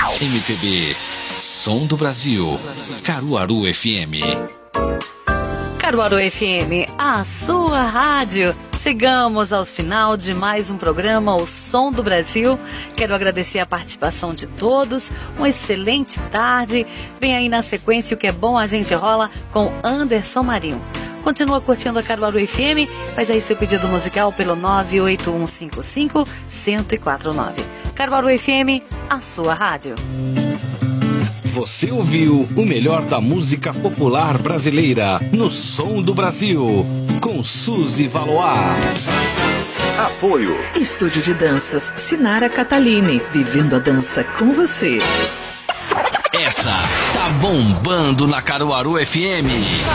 MPB, Som do Brasil, Caruaru FM. Caruaru FM, a sua rádio. Chegamos ao final de mais um programa, o Som do Brasil. Quero agradecer a participação de todos. Uma excelente tarde. Vem aí na sequência o que é bom a gente rola com Anderson Marinho. Continua curtindo a Caruaru FM. Faz aí seu pedido musical pelo 98155-1049. Caruaru FM, a sua rádio. Você ouviu o melhor da música popular brasileira no Som do Brasil, com Suzy Valois. Apoio. Estúdio de Danças Sinara Catalini. Vivendo a dança com você. Essa tá bombando na Caruaru FM.